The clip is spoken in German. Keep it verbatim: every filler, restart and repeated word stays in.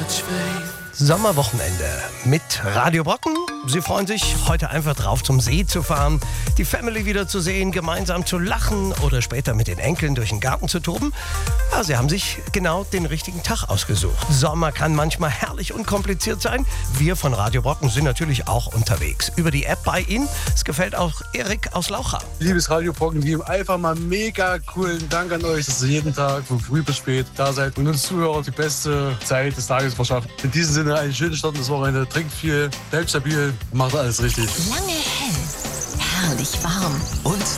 Sommerwochenende mit Radio Brocken. Sie freuen sich, heute einfach drauf zum See zu fahren, die Family wieder zu sehen, gemeinsam zu lachen oder später mit den Enkeln durch den Garten zu toben. Ja, Sie haben sich genau den richtigen Tag ausgesucht. Sommer kann manchmal herrlich unkompliziert sein. Wir von Radio Brocken sind natürlich auch unterwegs. Über die App bei Ihnen. Es gefällt auch Erik aus Laucha. Liebes Radio Brocken-Team, einfach mal mega coolen Dank an euch, dass ihr jeden Tag von früh bis spät da seid und uns Zuhörer die beste Zeit des Tages verschafft. In diesem Sinne einen schönen Start ins Wochenende. Trinkt viel, bleibt stabil, macht alles richtig. Lange hell, herrlich warm und